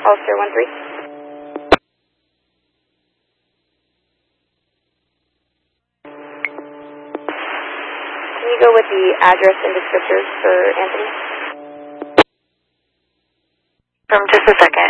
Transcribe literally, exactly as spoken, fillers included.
Hollister one three. Can you go with the address and descriptors for Anthony? From just a second.